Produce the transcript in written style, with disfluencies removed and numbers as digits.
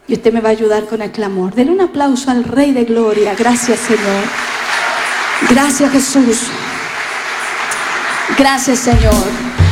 Y usted me va a ayudar con el clamor. Denle un aplauso al Rey de Gloria. Gracias, Señor. Gracias, Jesús. Gracias, Señor.